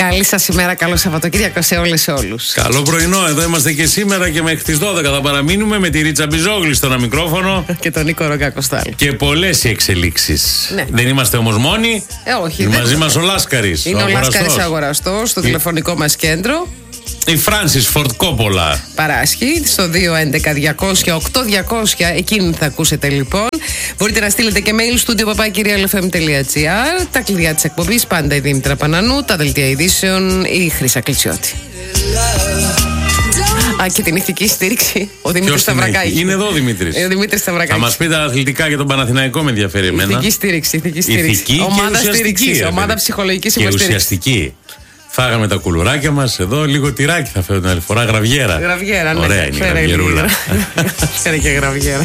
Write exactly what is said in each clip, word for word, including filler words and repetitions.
Καλή σας ημέρα, καλό Σαββατοκύριακο σε όλες και όλους. Καλό πρωινό, εδώ είμαστε και σήμερα και μέχρι τις δώδεκα θα παραμείνουμε με τη Ρίτσα Μπιζόγλη στο ένα μικρόφωνο. Και τον Νίκο Ρογκάκο-Στάλ. Και πολλές οι εξελίξεις. Ναι. Δεν είμαστε όμως μόνοι. Ε, όχι. Είναι δεν... μαζί μας ο Λάσκαρης. Είναι ο, ο Λάσκαρης αγοραστός στο η... τηλεφωνικό μας κέντρο. Η Φράνσις Φορτ Κόπολα παράσχει στο δύο έντεκα διακόσια οκτώ διακόσια. Εκείνη θα ακούσετε λοιπόν. Μπορείτε να στείλετε και mail στο studio παπάκι real f m τελεία g r. Τα κλειδιά της εκπομπής πάντα η Δήμητρα Πανανού. Τα δελτία ειδήσεων η Χρύσα Κλητσιώτη. Α, και την ηθική στήριξη ο Δημήτρης Σταυρακάκης. Είναι εδώ ο Δημήτρης. Ο Δημήτρης Σταυρακάκης. Θα μας πει τα αθλητικά για τον Παναθηναϊκό, με ενδιαφέρει εμένα. Ηθική στήριξη. Ηθική στήριξη. Ηθική ομάδα στήριξη. Ομάδα ψυχολογικής και υποστήριξης. Ουσιαστική. Φάγαμε τα κουλουράκια μας εδώ, λίγο τυράκι θα φέρω την άλλη φορά, γραβιέρα. Γραβιέρα, ναι. Ωραία είναι η γραβιερούλα. Φέρε και γραβιέρα.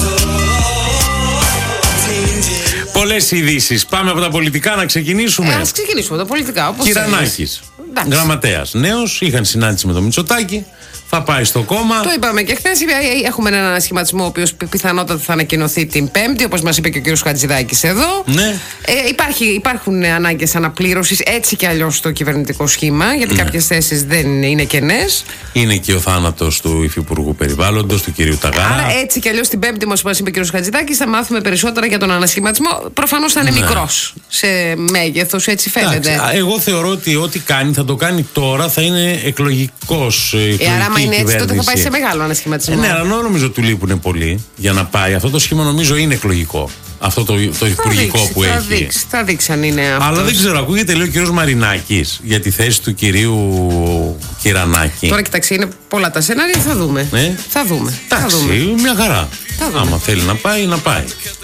Πολλές ειδήσεις. Πάμε από τα πολιτικά να ξεκινήσουμε. Ε, ας ξεκινήσουμε τα πολιτικά. Κυρανάκης, γραμματέας νέος, είχαν συνάντηση με τον Μητσοτάκη. Θα πάει στο κόμμα. Το είπαμε και χθες. Έχουμε έναν ανασχηματισμό ο οποίος πιθανότατα θα ανακοινωθεί την Πέμπτη, όπως μας είπε και ο κύριος Χατζηδάκης εδώ. Ναι. Ε, υπάρχει, υπάρχουν ανάγκες αναπλήρωσης έτσι κι αλλιώς στο κυβερνητικό σχήμα, γιατί ναι. κάποιες θέσεις δεν είναι κενές. Είναι και ο θάνατος του Υφυπουργού Περιβάλλοντος, του κυρίου Ταγάρα. Άρα έτσι κι αλλιώς την Πέμπτη, όπως μας είπε ο κύριος Χατζηδάκης, θα μάθουμε περισσότερα για τον ανασχηματισμό. Προφανώς θα είναι ναι. μικρός σε μέγεθος, έτσι φαίνεται. Εντάξει, εγώ θεωρώ ότι ό,τι κάνει θα το κάνει τώρα, θα είναι εκλογικός. Ε, άρα, άμα είναι έτσι, τότε θα πάει σε μεγάλο ανασχηματισμό. Ε, ναι, αλλά νομίζω του λείπουν πολύ για να πάει. Αυτό το σχήμα νομίζω είναι εκλογικό. Αυτό το, το υπουργικό δείξει, που θα έχει. Δείξει, θα δείξει αν είναι αυτό. Αλλά δεν ξέρω, ακούγεται λέει ο κύριος Μαρινάκης για τη θέση του κυρίου Κυρανάκη. Τώρα κοιτάξτε, είναι πολλά τα σενάρια, θα δούμε. Ε? Θα δούμε. Εντάξει, μια χαρά. Άμα θέλει να πάει, να πάει.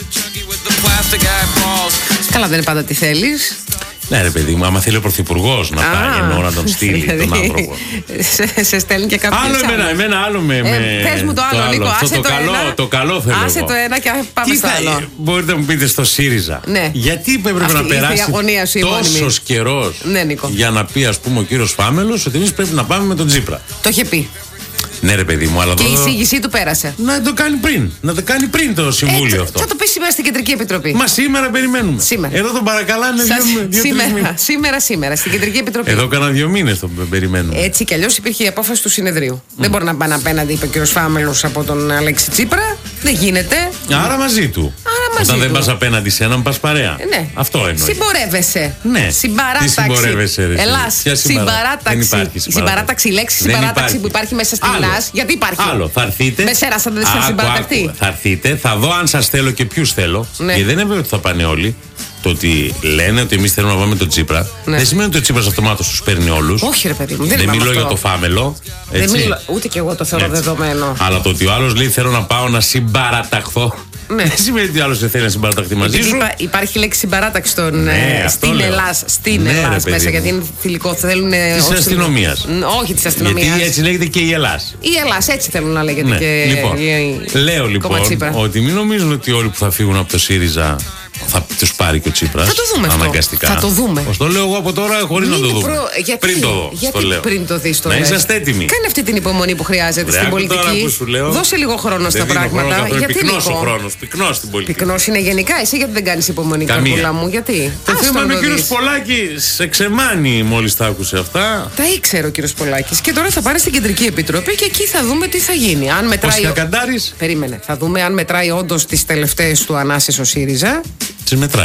Καλά, δεν είναι πάντα τι θέλεις. Ναι, ρε παιδί μου, άμα θέλει ο πρωθυπουργός να πάει, εννοώ να τον στείλει τον άνθρωπο. σε, σε στέλνει και κάποιος. Άλλο εμένα, εμένα άλλο με. Ε, με πες μου το άλλο, Νίκο. Αυτό άσε το, το, καλό, ένα, το καλό θέλω. Άσε εγώ. το ένα και πάμε στο άλλο. Μπορείτε να μου πείτε στο ΣΥΡΙΖΑ. Ναι. Γιατί έπρεπε να περάσει τόσος καιρός ναι, για να πει, ας πούμε, ο κύριος Φάμελος ότι εμείς πρέπει να πάμε με τον Τσίπρα. Το είχε πει. Ναι, ρε παιδί μου, αλλά και το... η εισήγησή του πέρασε. Να το κάνει πριν. Να το κάνει πριν το συμβούλιο ε, αυτό. Θα το πει σήμερα στην Κεντρική Επιτροπή. Μα σήμερα περιμένουμε. Σήμερα. Εδώ τον παρακαλάνε δύο, δύο σήμερα, μήνες. σήμερα, σήμερα, στην Κεντρική Επιτροπή. Εδώ κάνα δύο μήνες τον περιμένουμε. Έτσι κι αλλιώς υπήρχε η απόφαση του συνεδρίου. Mm. Δεν μπορεί να πάνε απέναντι, είπε ο κ. Φάμελος, από τον Αλέξη Τσίπρα. Δεν γίνεται. Άρα μαζί του. Άρα μαζί Όταν του. δεν πας απέναντι σε έναν, πας παρέα. Ε, ναι. Αυτό εννοεί. Συμπορεύεσαι. Ναι. Συμπαράταξη. Τι συμπορεύεσαι, ρε. Ελλάς. Συμπαράταξη. Η συμπαράταξη, η λέξη συμπαράταξη που υπάρχει μέσα στην Ελλάς. Γιατί υπάρχει. Άλλο. Θα έρθείτε. Με σέρα σαν συμπαραταχτεί. Θα έρθετε, θα δω αν σας θέλω και ποιους θέλω. Ναι. Γιατί δεν είναι βέβαιο ότι θα πάνε όλοι. Το ότι λένε ότι εμείς θέλουμε να πάμε με τον Τσίπρα, ναι. δεν σημαίνει ότι ο Τσίπρας αυτομάτως τους παίρνει όλους. Όχι, ρε παιδί μου. Δεν, δεν μιλώ αυτό. για το Φάμελο. Δεν μιλώ, ούτε και εγώ το θεωρώ έτσι. Δεδομένο. Αλλά το ότι ο άλλος λέει θέλω να πάω να συμπαραταχθώ. Ναι. Δεν σημαίνει ότι ο άλλος δεν θέλει να συμπαραταχθεί μαζί σου. Υπά, υπάρχει λέξη συμπαράταξη στον, ναι, στην Ελλάς. Στην ναι, Ελλάς μέσα, γιατί είναι θηλυκό. Θέλουν. Της αστυνομίας. Όχι της αστυνομίας. Γιατί έτσι λέγεται και η Ελλάς. Η Ελλάς, έτσι θέλουν να λέγεται ναι. και. Λοιπόν, η... λέω λοιπόν ότι μην νομίζουν ότι όλοι που θα φύγουν από το ΣΥΡΙΖΑ θα τους πάρει και ο Τσίπρας. Θα το δούμε αναγκαστικά. Αυτό. Θα το δούμε. Ως το λέω εγώ από τώρα χωρίς να το δούμε. Προ... Γιατί, πριν το δω. Γιατί το λέω. πριν το δεις το να λες. είσαστε έτοιμοι. Κάνε αυτή την υπομονή που χρειάζεται Βρε, στην πολιτική. Που σου λέω, δώσε λίγο χρόνο στα πράγματα. Χρόνο, γιατί πυκνός ο χρόνος. Πυκνός στην πολιτική. Πυκνός είναι γενικά. Εσύ γιατί δεν κάνεις υπομονή, καρπούλα μου. Γιατί. Το θέμα είναι ο κύριος Πολάκης εξεμάνει μόλις τα άκουσε αυτά. Τα ήξερε ο κύριος Πολάκης. Και τώρα θα πάρει στην Κεντρική Επιτροπή και εκεί θα δούμε τι θα γίνει. Αν μετράει. Ο Σιακαντάρης. Περίμενε. Θα δούμε αν μετράει όντως τις τελευταίες του ανάσες ο ΣΥΡΙΖΑ. Τις μετράει.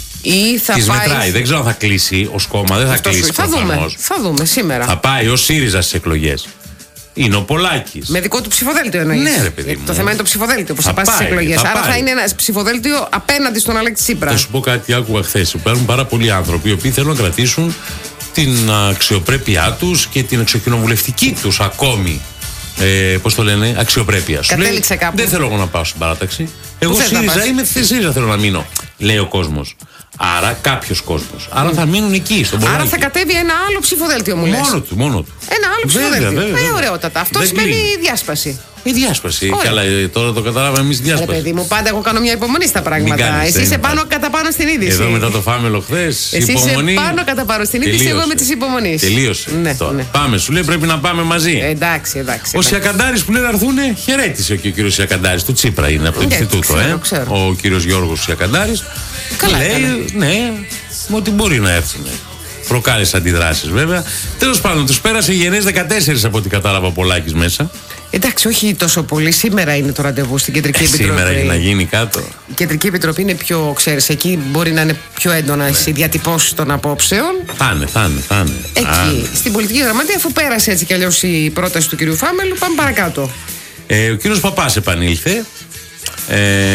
Ή θα Τις πάει... μετράει. Δεν ξέρω αν θα κλείσει ως κόμμα. Δεν θα αυτό κλείσει. Θα δούμε. Θα δούμε σήμερα. Θα πάει ο ΣΥΡΙΖΑ στις εκλογές. Είναι ο Πολάκης. Με δικό του ψηφοδέλτιο εννοείς. Ναι, ρε παιδί μου. Το θέμα είναι το ψηφοδέλτιο που θα, θα πας στις εκλογές. Άρα πάει. Θα είναι ένα ψηφοδέλτιο απέναντι στον Αλέξη Τσίπρα. Θα σου πω κάτι, άκουγα χθες. Υπάρχουν πάρα πολλοί άνθρωποι οι οποίοι θέλουν να κρατήσουν την αξιοπρέπειά τους και την εξοκοινοβουλευτική τους ακόμη. Ε, πώς το λένε, αξιοπρέπεια. Κατέληξε κάπου. Δεν θέλω εγώ να πάω στην παράταξη. Εγώ ΣΥΡΙΖΑ είμαι, στη ΣΥΡΙΖΑ θέλω να μείνω. Λέει ο κόσμος. Άρα κάποιος κόσμος. Άρα mm. θα μείνουν εκεί, στον Πολάκη. Άρα θα κατέβει ένα άλλο ψηφοδέλτιο, μου λες. Μόνο του, μόνο του. Ένα άλλο ψηφοδέλτιο. Ε, ωραιότατα. Αυτό σημαίνει διάσπαση. Η διάσπαση. Καλά, τώρα το καταλάβαμε εμείς διάσπαση. Ρε παιδί μου, πάντα εγώ κάνω μια υπομονή στα πράγματα. Κάνεις, εσύ είσαι πάνω κατά πάνω στην είδηση. Εδώ μετά το Φάμελο χθες. Εσύ υπομονή. είσαι πάνω κατά πάνω στην είδηση, εγώ με τη υπομονή. Τελείωσε. Ναι, τώρα. Ναι. Πάμε, σου λέει πρέπει να πάμε μαζί. Ε, εντάξει, εντάξει. Ο Σιακαντάρης που λέει να έρθουνε, χαιρέτησε και ο κύριος Σιακαντάρης του Τσίπρα είναι από το ναι, Ινστιτούτο. ξέρω, ε. ξέρω. Ο κύριος Γιώργος Σιακαντάρης. Καλά, λέει, ναι, ότι μπορεί να έρθουν. Προκάλεσε αντιδράσεις βέβαια. Τέλος πάντων, τους πέρασε γενναίες δεκατέσσερις από ό,τι κατάλαβα ο Πολάκης μέσα. Εντάξει, όχι τόσο πολύ. Σήμερα είναι το ραντεβού στην Κεντρική ε, Επιτροπή. Σήμερα έχει να γίνει κάτω. Η Κεντρική Επιτροπή είναι πιο, ξέρεις, εκεί μπορεί να είναι πιο έντονα ναι. οι διατυπώσεις των απόψεων. Θα είναι, θα είναι, θα είναι. Εκεί, Άνε. στην πολιτική γραμματεία, αφού πέρασε έτσι κι αλλιώς η πρόταση του κυρίου Φάμελου, πάμε παρακάτω. Ε, ο κύριος Παπάς επανήλθε ε,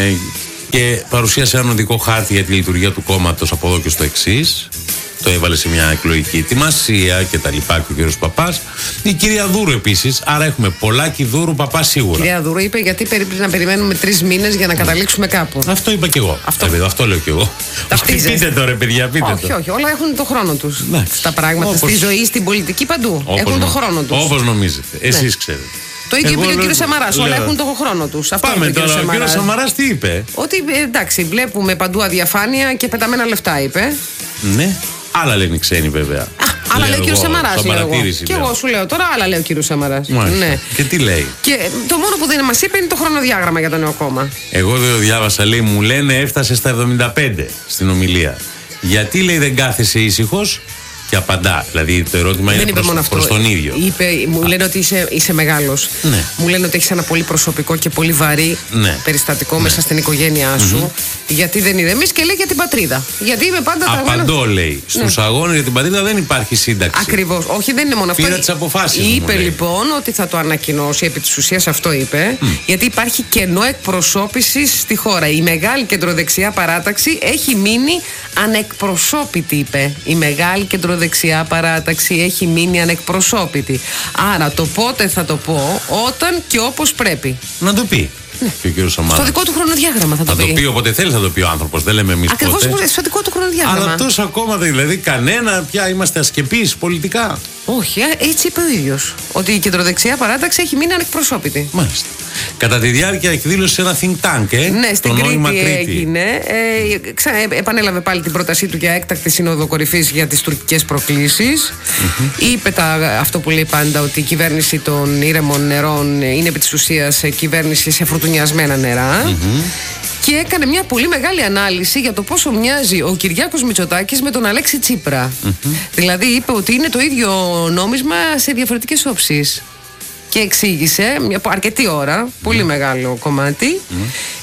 και παρουσίασε έναν οδικό χάρτη για τη λειτουργία του κόμματος από εδώ και στο εξής. Το έβαλε σε μια εκλογική ετοιμασία και τα λοιπά και ο κύριος Παπάς. Η κυρία Δούρου επίσης. Άρα έχουμε Πολάκη, Δούρου, Παπά σίγουρα. Η κυρία Δούρου είπε γιατί πρέπει να περιμένουμε τρεις μήνες για να καταλήξουμε κάπου. Αυτό είπα και εγώ. Αυτό, αυτό, αυτό λέω και εγώ. Πείτε τώρα, παιδιά, πείτε όχι, το. όχι, όλα έχουν το χρόνο τους. Ναι. Τα πράγματα όπως... στη ζωή, στην πολιτική παντού. Όπως έχουν νο... το χρόνο τους. Όπως νομίζετε. Εσείς ναι. ξέρετε. Το ίδιο είπε και ο κύριος Σαμαράς. Όλα έχουν τον χρόνο τους. Πάμε τώρα. Ο κύριος Σαμαράς τι είπε? Ότι εντάξει, βλέπουμε παντού αδιαφάνεια και πεταμένα λεφτά, είπε. Ναι. Άλλα λένε οι ξένοι βέβαια. Α, άλλα λέει ο κύριος Σαμαράς. Και εγώ σου λέω τώρα, άλλα λέει ο κύριος Σαμαράς. Ναι. Και τι λέει? Και το μόνο που δεν μας είπε είναι το χρονοδιάγραμμα για το νέο κόμμα. Εγώ δεν το διάβασα, λέει, μου λένε έφτασε στα εβδομήντα πέντε στην ομιλία. Γιατί λέει δεν κάθεσαι ήσυχος? Και απαντά. Δηλαδή το ερώτημα δεν είναι προς, προς, προς τον ίδιο. Είπε, μου λένε ότι είσαι, είσαι μεγάλος. Ναι. Μου λένε ότι έχεις ένα πολύ προσωπικό και πολύ βαρύ ναι. περιστατικό ναι. μέσα στην οικογένειά σου. Mm-hmm. Γιατί δεν είδε εμείς και λέει για την πατρίδα. Γιατί είμαι πάντα Απαντώ, τα Απαντώ, λέει. Στους ναι. αγώνες για την πατρίδα δεν υπάρχει σύνταξη. Ακριβώς. Όχι, δεν είναι μόνο αυτό. Πήρα τις αποφάσεις. Είπε μου, λοιπόν ότι θα το ανακοινώσει. Επί της ουσίας αυτό είπε. Mm. Γιατί υπάρχει κενό εκπροσώπησης στη χώρα. Η μεγάλη κεντροδεξιά παράταξη έχει μείνει ανεκπροσώπητη, είπε. Η μεγάλη κεντροδεξιά παράταξη έχει μείνει ανεκπροσώπητη. Άρα το πότε θα το πω, όταν και όπως πρέπει. Να το πει. Ναι. Και ο κύριος Σαμάρας. Στο δικό του χρονοδιάγραμμα θα το θα πει. Θα το πει όποτε θέλει, θα το πει ο άνθρωπος. Δεν λέμε εμείς. Ακριβώς στο δικό του χρονοδιάγραμμα. Αλλά τόσα κόμματα, δηλαδή κανένα πια είμαστε ασκεπείς πολιτικά. Όχι, έτσι είπε ο ίδιος. Ότι η κεντροδεξιά παράταξη έχει μείνει ανεκπροσώπητη. Μάλιστα. Κατά τη διάρκεια εκδήλωσε σε ένα think tank, ε, ναι, στην το Κρήτη, Κρήτη έγινε. Ε, ξα, ε, επανέλαβε πάλι την πρότασή του για έκτακτη σύνοδο κορυφής για τις τουρκικές προκλήσεις. Mm-hmm. Είπε τα, αυτό που λέει πάντα, ότι η κυβέρνηση των ήρεμων νερών είναι επί της ουσίας κυβέρνηση σε φρουτουνιασμένα νερά. Mm-hmm. Και έκανε μια πολύ μεγάλη ανάλυση για το πόσο μοιάζει ο Κυριάκος Μητσοτάκης με τον Αλέξη Τσίπρα. Mm-hmm. Δηλαδή είπε ότι είναι το ίδιο νόμισμα σε διαφορετικές όψεις. Και εξήγησε μια αρκετή ώρα, πολύ mm. μεγάλο κομμάτι. Mm.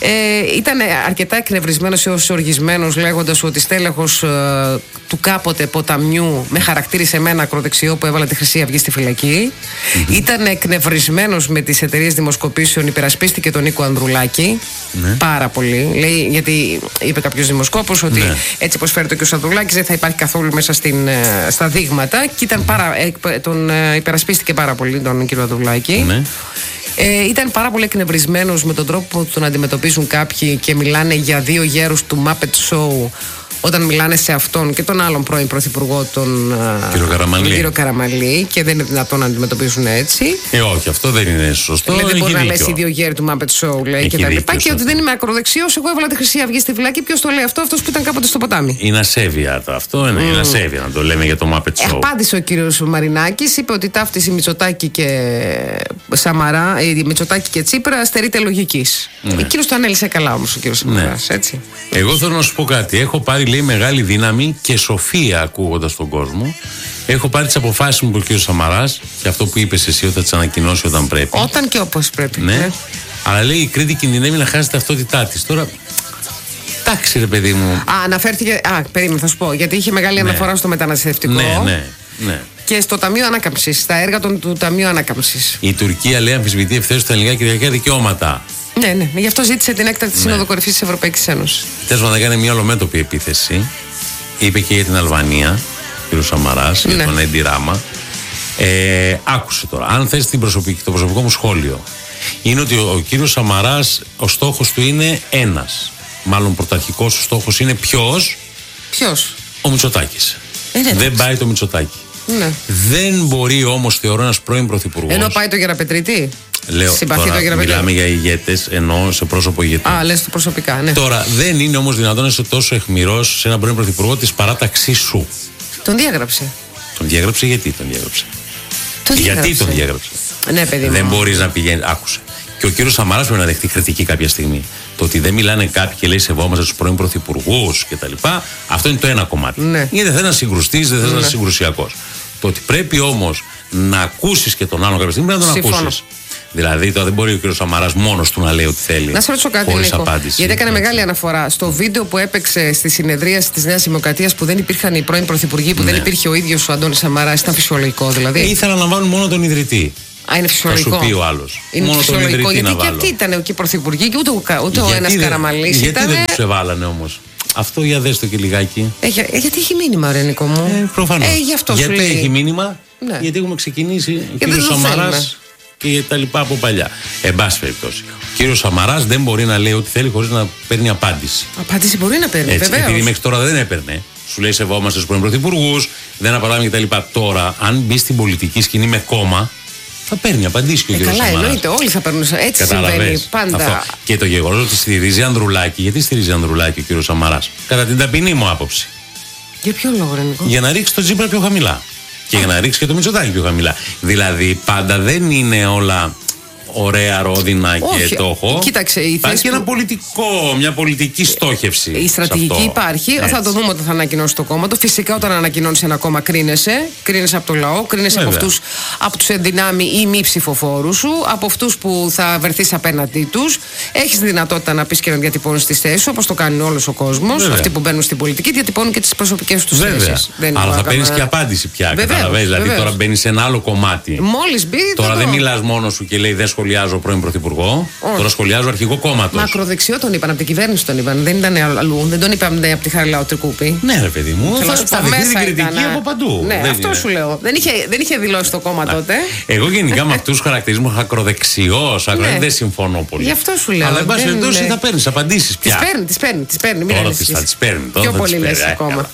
Ε, ήταν αρκετά εκνευρισμένος έως οργισμένος, λέγοντας ότι στέλεχος ε, του κάποτε ποταμιού με χαρακτήρισε εμένα ακροδεξιό που έβαλα τη Χρυσή Αυγή στη φυλακή. Mm-hmm. Ήταν εκνευρισμένος με τις εταιρείες δημοσκοπήσεων, υπερασπίστηκε τον Νίκο Ανδρουλάκη. Mm. Πάρα πολύ. Λέει, γιατί είπε κάποιος δημοσκόπος ότι mm. έτσι πως φέρεται και ο Ανδρουλάκης δεν θα υπάρχει καθόλου μέσα στην, στα δείγματα. Και ήταν mm. πάρα, ε, τον ε, υπερασπίστηκε πάρα πολύ τον κύριο Ανδρουλάκη. Ναι. Ε, ήταν πάρα πολύ εκνευρισμένος με τον τρόπο που τον αντιμετωπίζουν κάποιοι και μιλάνε για δύο γέρους του Muppet Show όταν μιλάνε σε αυτόν και τον άλλον πρώην πρωθυπουργό, τον κύριο Καραμανλή. Τον κύριο Καραμανλή, και δεν είναι δυνατόν να αντιμετωπίζουν έτσι. Ε, όχι, αυτό δεν είναι σωστό. Λέει, δεν μπορεί να λες οι δύο γέροι του Muppet Show, λέει, και τα λοιπά. Και ότι δεν είμαι ακροδεξιός, εγώ έβαλα τη Χρυσή Αυγή στη φυλακή. Ποιος το λέει αυτό? Αυτός που ήταν κάποτε στο ποτάμι. Είναι ασέβεια το αυτό, είναι, mm. είναι ασέβεια να το λέμε για το Muppet Show. Ε, απάντησε ο κύριος Μαρινάκης, είπε ότι η ταύτιση Μητσοτάκη και Σαμαρά, ε, Μητσοτάκη και Τσίπρα στερείται λογικής. Ναι. Ο κύριος το ανέλησε καλά όμως ο κύριος Σαμαράς, ναι. έτσι. Εγώ θέλω να σου πω κάτι. Έχω πάρει, λέει, μεγάλη δύναμη και σοφία ακούγοντας τον κόσμο. Έχω πάρει τις αποφάσεις μου από τον κύριο Σαμαράς και αυτό που είπες εσύ ότι θα τις ανακοινώσει όταν πρέπει. Όταν και όπως πρέπει. Ναι. ναι. Αλλά λέει η Κρήτη κινδυνεύει να χάσει ταυτότητά της. Τώρα. Εντάξει, ρε παιδί μου. Α, αναφέρθηκε. Α, περίμενα, θα σου πω. Γιατί είχε μεγάλη ναι. αναφορά στο μεταναστευτικό. Ναι, ναι. ναι. Και στο Ταμείο Ανάκαμψης, στα έργα των, του Ταμείου Ανάκαμψης. Η Τουρκία, λέει, αμφισβητεί ευθέως στα ελληνικά και διακριτικά δικαιώματα. Ναι, ναι. Γι' αυτό ζήτησε την έκτακτη ναι. σύνοδο κορυφής της Ευρωπαϊκής Ένωσης. Θες να κάνει μια ολομέτωπη επίθεση. Είπε και για την Αλβανία, κ. Σαμαράς, ναι. για τον Έντι Ράμα. Ε, άκουσε τώρα. Αν θες την προσωπική, το προσωπικό μου σχόλιο, είναι ότι ο, ο κύριος Σαμαράς, ο στόχος του είναι ένας. Μάλλον πρωταρχικός ο στόχος είναι ποιος? Ποιος? Ο Μητσοτάκης. Ε, ναι, δεν πάει το Μητσοτάκη. Ναι. Δεν μπορεί όμως, θεωρώ, ένας πρώην πρωθυπουργός. Ενώ πάει το Γεραπετρίτη. Λέω, τώρα το μιλάμε για ηγέτες, ενώ σε πρόσωπο ηγετών. Α, λες το προσωπικά, ναι. Τώρα, δεν είναι όμως δυνατόν να είσαι τόσο αιχμηρός σε έναν πρώην πρωθυπουργό της παράταξής σου. Τον διέγραψε. Τον διέγραψε, γιατί τον διέγραψε. Τον γιατί διέγραψε. τον διέγραψε. Ναι, παιδί μου. Δεν μπορείς να πηγαίνεις. Άκουσε. Και ο κύριος Σαμαράς πρέπει να δεχτεί κριτική κάποια στιγμή. Το ότι δεν μιλάνε κάποιοι και λέει σεβόμαστε τους πρώην πρωθυπουργούς κτλ. Αυτό είναι το ένα κομμάτι. Ναι. Γιατί δεν θες να συγκρουστείς, δεν θες ναι. να είσαι συγκρουσιακός. Το ότι πρέπει όμως να ακούσεις και τον άλλον κάποια στιγμή πρέπει να τον Συμφωνώ. ακούσεις. Δηλαδή τώρα δεν μπορεί ο κ. Σαμαράς μόνος του να λέει ό,τι θέλει. Να σε ρωτήσω κάτι, Νίκο. Απάντηση. Γιατί έκανε μεγάλη αναφορά στο βίντεο που έπαιξε στη συνεδρίαση της Νέας Δημοκρατίας που δεν υπήρχαν οι πρώην πρωθυπουργοί, που ναι. δεν υπήρχε ο ίδιος ο Αντώνης Σαμαράς. Ήταν φυσιολογικό δηλαδή. Ε, ήθελα να βάλουν μόνο τον ιδρυτή. Α, είναι φυσιολογικό. Θα σου πει ο άλλος. Είναι μόνο τον φυσιολογικό. ιδρυτή Γιατί να και αυτοί ήταν εκεί πρωθυπουργοί και ούτε, ούτε ο ένας Καραμαλής. Γιατί ήτανε... δεν τους εβάλανε όμως. Αυτό για δες το και λιγάκι. Ε, για, ε, γιατί έχει μήνυμα, ρε Νίκο μου. Ε, προφανώς. Ε, γι' αυτό γιατί σου λέει. έχει μήνυμα, ναι. γιατί έχουμε ξεκινήσει ο κ. Σαμαράς και τα λοιπά από παλιά. Εν πάση περιπτώσει. Ο κύριος Σαμαράς δεν μπορεί να λέει ό,τι θέλει χωρίς να παίρνει απάντηση. Απάντηση μπορεί να παίρνει, Έτσι, βεβαίως. επειδή μέχρι τώρα δεν έπαιρνε. Σου λέει σεβόμαστε στους πρώην πρωθυπουργούς, δεν απαράδειγμα κτλ. Τώρα, αν μπει στην πολιτική σκηνή με κόμμα, θα παίρνει απαντήσει και ο ε, κύριος καλά, Σαμαράς. εννοείται, όλοι θα παίρνουν. Έτσι Καταλαβες. συμβαίνει πάντα. Αυτό. Και το γεγονός ότι στηρίζει Ανδρουλάκη, γιατί στηρίζει Ανδρουλάκη ο κύριος Σαμαράς? Κατά την ταπεινή μου άποψη. Για ποιο λόγο, ρε Νίκο? Για να ρίξει το Τσίπρα πιο χαμηλά. Και για να ρίξει και το Μητσοτάκη πιο χαμηλά. Δηλαδή, πάντα δεν είναι όλα ωραία, ρόδινα Όχι. και το έχω. Κοίταξε, η υπάρχει θέση ένα που... πολιτικό, μια πολιτική στόχευση. Η στρατηγική υπάρχει. Έτσι. Θα το δούμε όταν θα ανακοινώσει το κόμμα του. Φυσικά, όταν ανακοινώνει ένα κόμμα, κρίνεσαι. Κρίνεσαι από το λαό, κρίνεσαι από αυτούς, από τους ενδυνάμει ή μη ψηφοφόρους σου, από αυτούς που θα βρεθείς απέναντί τους. Έχεις δυνατότητα να πεις και να διατυπώνεις τις θέσεις σου, όπως το κάνει όλος ο κόσμος. Αυτοί που μπαίνουν στην πολιτική διατυπώνουν και τις προσωπικές τους θέσεις. Αλλά θα παίρνεις και απάντηση πια. Καταλαβαίνεις. Δηλαδή, τώρα μπαίνεις σε ένα άλλο κομμάτι. Μόλις μπει. Τώρα δεν μιλάς μόνος σου και λέει δεν σχολιάζω πρώην πρωθυπουργό. Όχι. Τώρα σχολιάζω αρχηγό κόμματος. Μακροδεξιό τον είπαν, από την κυβέρνηση τον είπαν. Δεν ήταν αλλού. Δεν τον είπαν από τη Χαριλάου Τρικούπη. Ναι, ρε παιδί μου. Θέλω θα θα δεχτεί την κριτική ήταν, από παντού. Ναι, δεν αυτό είναι. σου λέω. Δεν είχε, δεν είχε δηλώσει το κόμμα τότε. Εγώ γενικά με αυτούς τους χαρακτηρισμούς ακροδεξιός, ακροδεξιός, δεν συμφωνώ πολύ. Γι' αυτό σου λέω. Αλλά εν πάση περιπτώσει θα παίρνεις απαντήσεις πια. Τις παίρνει, τις παίρνει. Τις παίρνει. Τώρα θα τις παίρνει. Πιο πολύ λες ακόμα.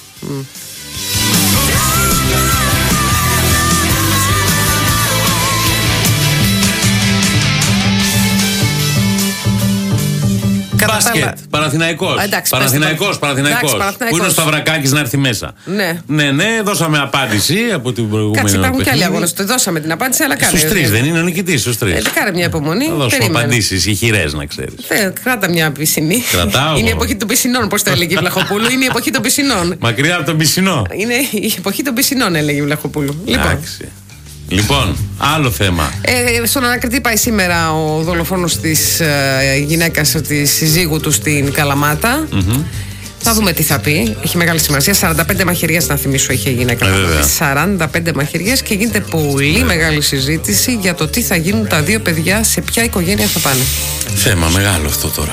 Μπάσκετ, Παναθηναϊκός. Παναθηναϊκός, Παναθηναϊκός. Πού είναι ο Σταυρακάκης να έρθει μέσα. Ναι. ναι, ναι, δώσαμε απάντηση από την προηγούμενη. Κάτσε, υπάρχουν και άλλοι αγώνες. Το δώσαμε την απάντηση, αλλά κάνε. Στους τρεις, δεν είναι ο νικητής, στους τρεις. Ε, κάνε μια υπομονή. Θα δώσουμε απαντήσεις ηχηρές, να ξέρεις. Ε, κράτα μια πισινή. Κρατάω. Είναι η εποχή των πισινών, πώς το έλεγε η Βλαχοπούλου. Είναι η εποχή των πισινών. Μακριά από τον πισινό. Είναι η εποχή των πισινών, έλεγε η Βλαχοπούλου. Λοιπόν. Λοιπόν, άλλο θέμα. Ε, στον ανακριτή πάει σήμερα ο δολοφόνος της ε, γυναίκας της συζύγου του στην Καλαμάτα. Mm-hmm. Θα δούμε τι θα πει. Έχει μεγάλη σημασία. σαράντα πέντε μαχαιριές, να θυμίσω, είχε η γυναίκα. Ε, σαράντα πέντε μαχαιριές και γίνεται πολύ μεγάλη συζήτηση για το τι θα γίνουν τα δύο παιδιά, σε ποια οικογένεια θα πάνε. Θέμα μεγάλο αυτό τώρα.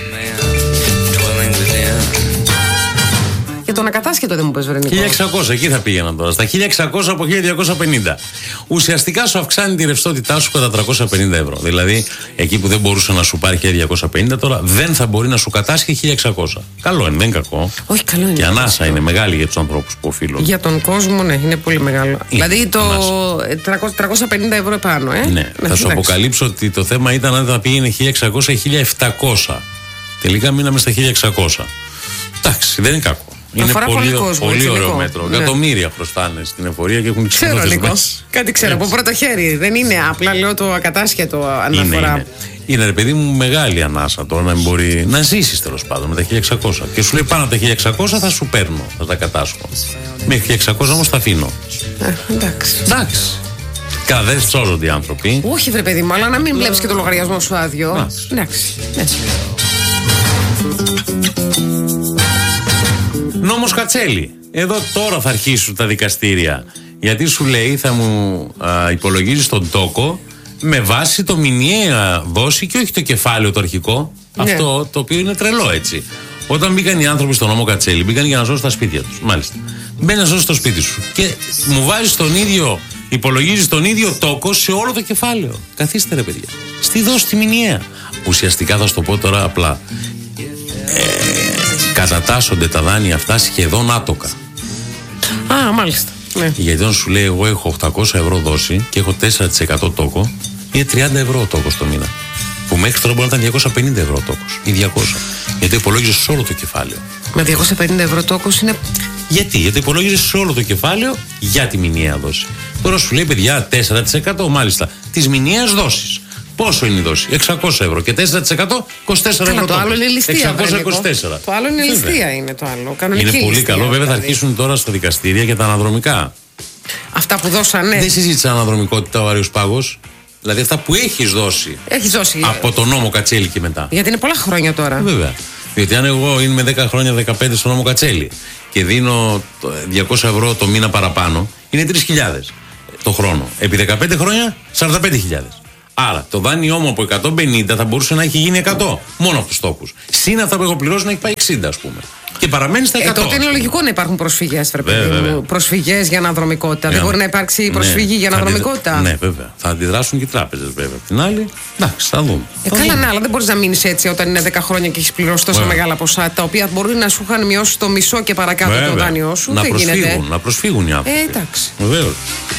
Και τον ακατάσχετο δεν μου πες, Βερνικό. χίλια εξακόσια, εκεί θα πήγαιναν τώρα. Στα χίλια εξακόσια από χίλια διακόσια πενήντα. Ουσιαστικά σου αυξάνει τη ρευστότητά σου κατά τριακόσια πενήντα ευρώ. Δηλαδή, εκεί που δεν μπορούσε να σου πάρει χίλια διακόσια πενήντα, τώρα δεν θα μπορεί να σου κατάσχει χίλια εξακόσια. Καλό είναι, δεν είναι κακό. Όχι, καλό είναι. Και ανάσα είναι μεγάλη για τους ανθρώπους που οφείλουν. Για τον κόσμο, ναι, είναι πολύ μεγάλο. Είναι, δηλαδή το τριακόσια πενήντα ευρώ επάνω, ε. Ναι, ναι, θα σου εντάξει. αποκαλύψω ότι το θέμα ήταν αν θα πήγαινε χίλια εξακόσια ή χίλια επτακόσια. Τελικά μείναμε στα χίλια εξακόσια. Εντάξει, δεν είναι κακό. Είναι πολύ, πολύ, κόσμο, πολύ ωραίο Νικό. μέτρο. Ναι. Εκατομμύρια χρωστάνε στην εφορία και έχουν ξεχωριστεί. Ξέρω, Νικό. Κάτι ξέρω από πρώτο χέρι. Δεν είναι απλά, λέω, το ακατάσχετο αναφορά. Είναι, είναι. είναι ρε παιδί μου μεγάλη ανάσα τώρα να μπορεί να ζήσει τέλος πάντων με τα χίλια εξακόσια. Και σου λέει πάνω από τα χίλια εξακόσια θα σου παίρνω, θα τα κατάσχω. Μέχρι χίλια εξακόσια όμως τα αφήνω. Ε, εντάξει. Εντάξει. Καλά, δεν σώζονται οι άνθρωποι. Όχι, βρε παιδί μου, αλλά να μην βλέπει και το λογαριασμό σου άδειο. Εντάξει. Νόμος Κατσέλη. Εδώ τώρα θα αρχίσουν τα δικαστήρια. Γιατί σου λέει θα μου α, υπολογίζεις τον τόκο με βάση το μηνιαία δόση και όχι το κεφάλαιο το αρχικό. Ναι. Αυτό το οποίο είναι τρελό, έτσι. Όταν μπήκαν οι άνθρωποι στον νόμο Κατσέλη, μπήκαν για να ζώσουν τα σπίτια τους. Μάλιστα. Μπαίνει να ζώσεις το σπίτι σου. Και μου βάζεις τον ίδιο, υπολογίζεις τον ίδιο τόκο σε όλο το κεφάλαιο. Καθίστε ρε παιδιά. Στη δόση τη μηνιαία. Ουσιαστικά θα σου το πω τώρα απλά. Ε, κατατάσσονται τα δάνεια αυτά σχεδόν άτοκα. Α, μάλιστα. Ναι. Γιατί όταν σου λέει εγώ έχω οκτακόσια ευρώ δόση και έχω τέσσερα τοις εκατό τόκο, είναι τριάντα ευρώ ο τόκος το μήνα. Που μέχρι τώρα μπορεί να ήταν διακόσια πενήντα ευρώ ο τόκος ή διακόσια. Γιατί υπολόγιζε σε όλο το κεφάλαιο. Με διακόσια πενήντα ευρώ τόκος είναι. Γιατί, γιατί υπολόγιζε σε όλο το κεφάλαιο για τη μηνιαία δόση. Τώρα σου λέει παιδιά τέσσερα τοις εκατό μάλιστα τη μηνιαία δόση. Πόσο είναι η δόση? εξακόσια ευρώ. Και τέσσερα τοις εκατό είκοσι τέσσερα ευρώ. Το άλλο είναι ληστεία. εξακόσια είκοσι τέσσερα. Το άλλο είναι ληστεία, είναι το άλλο. Κανονική είναι πολύ ληστεία, καλό. Βέβαια δηλαδή. θα αρχίσουν τώρα στα δικαστήρια για τα αναδρομικά. Αυτά που δώσανε. Δεν συζήτησε αναδρομικότητα ο Άριος Πάγος. Δηλαδή αυτά που έχεις δώσει. Έχεις δώσει. Από τον νόμο Κατσέλη και μετά. Γιατί είναι πολλά χρόνια τώρα. Βέβαια. Διότι αν εγώ είμαι δέκα χρόνια, δεκαπέντε στον νόμο Κατσέλη και δίνω διακόσια ευρώ το μήνα παραπάνω, είναι τρεις χιλιάδες το χρόνο. Επί δεκαπέντε χρόνια, σαράντα πέντε χιλιάδες. Άρα το δάνειό μου από εκατόν πενήντα θα μπορούσε να έχει γίνει εκατό. Μόνο από τους τόκους. Συν αυτά που έχω πληρώσει να έχει πάει εξήντα, ας πούμε. Και παραμένει στα εκατό. Ε, τότε είναι λογικό να υπάρχουν προσφυγές. Προσφυγές για αναδρομικότητα. Για... Δεν μπορεί να υπάρξει προσφυγή ναι, για αναδρομικότητα. Αντιδρα... Ναι, βέβαια. Θα αντιδράσουν και οι τράπεζες, βέβαια. Απ' την άλλη, εντάξει, θα δούμε. Ε, θα καλά, δούμε. ναι, αλλά δεν μπορεί να μείνει έτσι όταν είναι δέκα χρόνια και έχει πληρώσει τόσα βέβαια. Μεγάλα ποσά, τα οποία μπορεί να σου είχαν μειώσει το μισό και παρακάτω βέβαια. Το δάνειό σου. Να δεν προσφύγουν, γίνεται. να προσφύγουν οι άνθρωποι. Ε, εντάξει. Βεβαίως.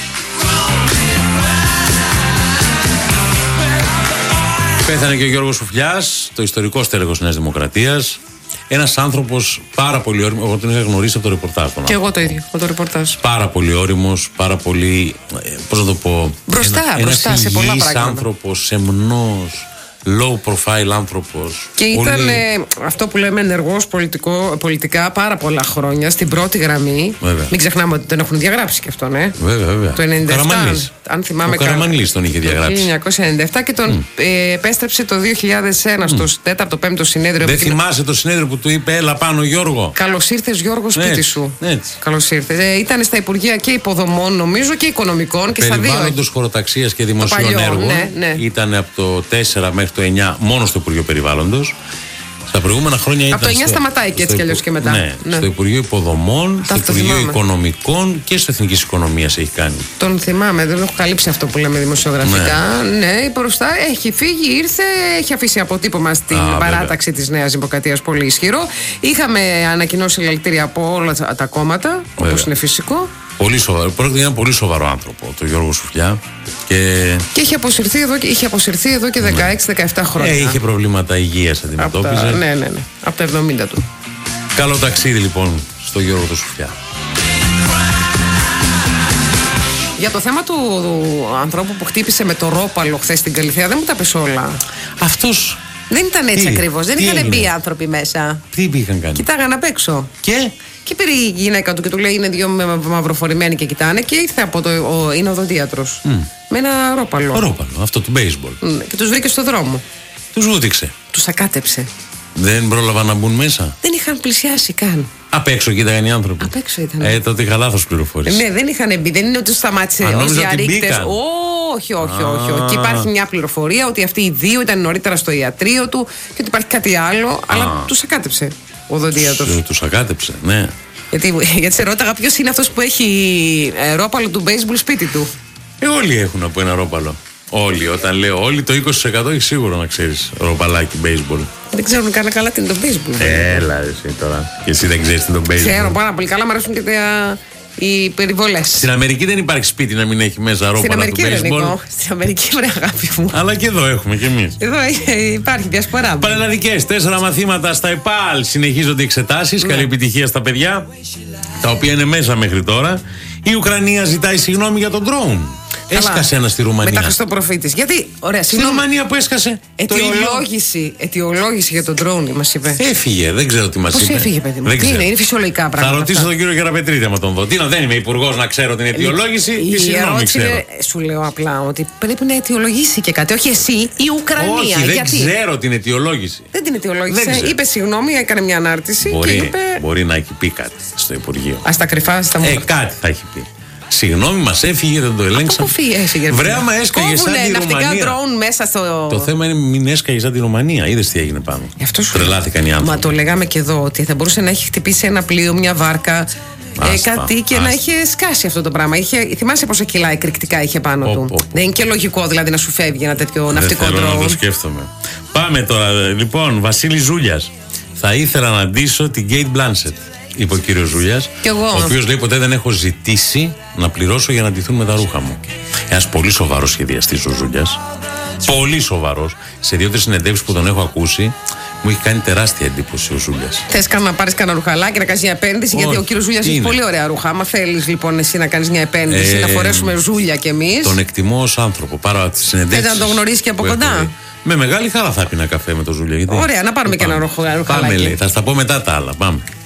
Πέθανε και ο Γιώργος Σουφλιάς, το ιστορικό στέλεχος Νέας Δημοκρατίας. Ένας άνθρωπος πάρα πολύ όριμος. Εγώ τον είχα γνωρίσει από το ρεπορτάζ. Τον και εγώ το ίδιο, από το ρεπορτάζ. Πάρα πολύ όριμος, πάρα πολύ. Πώς να το πω. Μπροστά, ένα, μπροστά ένας σε πολλά πράγματα. Ένας άνθρωπος, σεμνός, low profile άνθρωπος. Και πολύ... ήταν ε, αυτό που λέμε ενεργός πολιτικά πάρα πολλά χρόνια στην πρώτη γραμμή. Βέβαια. Μην ξεχνάμε ότι τον έχουν διαγράψει και αυτό, ναι. Βέβαια, βέβαια. Το ενενήντα επτά. Αν θυμάμαι καλά. Ο Καραμανλής τον είχε διαγράψει. Το χίλια εννιακόσια ενενήντα επτά και τον mm. ε, επέστρεψε το δύο χιλιάδες ένα mm. στο τέταρτο πέμπτο συνέδριο. Δεν θυμάσαι το συνέδριο που του είπε έλα πάνω Γιώργο. Καλώς ήρθες Γιώργο σπίτι έτσι, σου. Καλώς ήρθες. Ε, ήταν στα Υπουργεία και Υποδομών νομίζω και Οικονομικών και στα δύο. Περιβάλλοντος, χωροταξίας και δημοσίων έργων. Ναι, ναι. Ήταν από το τέσσερα μέχρι το εννιά μόνο στο Υπουργείο Περιβάλλοντος. Τα προηγούμενα χρόνια ήταν. Από το εννιά στο... σταματάει και έτσι κι αλλιώς και μετά. Ναι, ναι. Στο Υπουργείο Υποδομών, στο Υπουργείο θυμάμαι. Οικονομικών και στο Εθνικής Οικονομίας έχει κάνει. Τον θυμάμαι, δεν έχω καλύψει αυτό που λέμε δημοσιογραφικά. Ναι, ναι μπροστά έχει φύγει, ήρθε, έχει αφήσει αποτύπωμα στην Α, παράταξη της Νέας Δημοκρατίας πολύ ισχυρό. Είχαμε ανακοινώσει συλλαλητήρια από όλα τα κόμματα, όπως είναι φυσικό. Πολύ σοβαρό. Πρόκειται για ένα πολύ σοβαρό άνθρωπο, τον Γιώργο Σουφλιά. Και, και είχε αποσυρθεί εδώ, είχε αποσυρθεί εδώ και δεκαέξι δεκαεπτά χρόνια. Ε, είχε προβλήματα υγείας, αντιμετώπιζε. Τα, ναι, ναι, ναι. Από τα εβδομήντα του. Καλό ταξίδι λοιπόν στον Γιώργο του Σουφλιά. Για το θέμα του, του ανθρώπου που χτύπησε με το ρόπαλο χθες στην Καλυθέα, δεν μου τα πες όλα. Αυτός. Δεν ήταν έτσι ακριβώς. Δεν είχαν μπει άνθρωποι μέσα. Τι είχαν κάνει. Κοιτάγαν απ' έξω. Και. Και πήρε η γυναίκα του και του λέει: είναι δύο μαυροφορημένοι και κοιτάνε. Και ήρθε από το. Ο, είναι οδοντίατρος. Mm. Με ένα ρόπαλο. Ρόπαλο, αυτό του baseball. Mm. Και τους βρήκε στο δρόμο. Τους βούτυξε. Τους ακάτεψε. Δεν πρόλαβαν να μπουν μέσα. Δεν είχαν πλησιάσει καν. Απ' έξω κοίταγαν οι άνθρωποι. Απ' έξω ήταν. Ε, τότε είχα λάθος πληροφόρηση. Ναι, δεν είχαν μπει. Δεν είναι ότι τους σταμάτησε ως διαρρήκτες. Όχι, όχι, όχι. Α. Και υπάρχει μια πληροφορία ότι αυτοί οι δύο ήταν νωρίτερα στο ιατρείο του και ότι υπάρχει κάτι άλλο. Α. Αλλά τους ακάτεψε ο οδοντίατρος. Τους ακάτεψε, ναι. Γιατί, γιατί σε ρώταγα ποιος είναι αυτός που έχει ε, ρόπαλο του baseball σπίτι του. Ε, όλοι έχουν από ένα ρόπαλο. Όλοι. Όταν λέω όλοι, το είκοσι τοις εκατό έχει σίγουρα να ξέρεις ροπαλάκι baseball. Δεν ξέρουν καν καλά τι είναι το baseball. Έλα, εσύ τώρα. Και εσύ δεν ξέρεις τι είναι το baseball. Ξέρω πάρα πολύ καλά, μου αρέσουν και τα. Οι περιβολές. Στην Αμερική δεν υπάρχει σπίτι να μην έχει μέσα ρόπαλα του baseball. Στην Αμερική βρε αγάπη μου. Αλλά και εδώ έχουμε κι εμείς. Εδώ υπάρχει διασπορά. Πανελλαδικές, τέσσερα μαθήματα στα ΕΠΑΛ. Συνεχίζονται οι εξετάσεις. Ναι. Καλή επιτυχία στα παιδιά, τα οποία είναι μέσα μέχρι τώρα. Η Ουκρανία ζητάει συγγνώμη για τον drone. Έσκασε ένα στη Ρουμανία. Μετά Χριστοπροφήτης. Γιατί, ωραία, στη Ρουμανία που έσκασε. Αιτιολόγηση, αιτιολόγηση για τον drone μας είπε. Έφυγε, δεν ξέρω τι μας είπε. Πώς έφυγε, παιδί μου. Τι είναι, είναι φυσιολογικά πράγματα. Θα ρωτήσω τον κύριο Γεραπετρίτη άμα τον δω. Τι να, δεν είμαι υπουργός να ξέρω την αιτιολόγηση. Η, η συγγνώμη ξέρω. Σου λέω απλά ότι πρέπει να αιτιολογήσει και κάτι. Όχι εσύ, η Ουκρανία. Όχι, δεν γιατί? ξέρω την αιτιολόγηση. Δεν την αιτιολόγησε. Είπε συγγνώμη, έκανε μια ανάρτηση. Μπορεί, και είπε... μπορεί να έχει πει κάτι στο Υπουργείο. Α τα κρυφά, στα μούτρα. Ε, κάτι θα έχει πει. Συγγνώμη, μας έφυγε, δεν το ελέγξαμε. Βρε, άμα έσκαγε σαν τη Ρουμανία. Μέσα στο... Το θέμα είναι μην έσκαγε σαν τη Ρουμανία. Είδες τι έγινε πάνω. Τρελάθηκαν οι άνθρωποι. Μα το λέγαμε και εδώ ότι θα μπορούσε να έχει χτυπήσει ένα πλοίο, μια βάρκα. Ε, κάτι και άστα. Να είχε σκάσει αυτό το πράγμα. Είχε, θυμάσαι πόσα κιλά εκρηκτικά είχε πάνω ο, του. Ο, ο. Δεν είναι και λογικό δηλαδή να σου φεύγει ένα τέτοιο δεν ναυτικό θέλω ντρόουν. Να το σκέφτομαι. Πάμε τώρα. Λοιπόν, Βασίλη Ζούλιας. Θα ήθελα να ντύσω την Kate Blanchett, είπε ο κύριος Ζούλιας. Ο οποίος λέει: ποτέ δεν έχω ζητήσει να πληρώσω για να ντυθούν με τα ρούχα μου. Ένας πολύ σοβαρός σχεδιαστής ο Ζούλιας. Πολύ σοβαρός. Σε δύο-τρεις συνεντεύξεις που τον έχω ακούσει, Μου έχει κάνει τεράστια εντύπωση ο Ζούλιας. Θες να πάρεις κανένα ρουχαλάκι, να κάνεις μια επένδυση? Όχι, γιατί ο κύριος Ζούλιας έχει πολύ ωραία ρούχα. Άμα θέλεις λοιπόν εσύ να κάνεις μια επένδυση, ε, να φορέσουμε Ζούλια κι εμείς. Τον εκτιμώ ως άνθρωπο. Πάρα τις συνεντεύξεις. Θες να τον γνωρίσεις και από κοντά? Με μεγάλη χαρά θα πίνα καφέ με τον Ζούλια. Γιατί... Ωραία, να πάρουμε και ένα ρουχαλάκι. Πάμε, λέει. Θα στα πω μετά τα άλλα. Πάμε.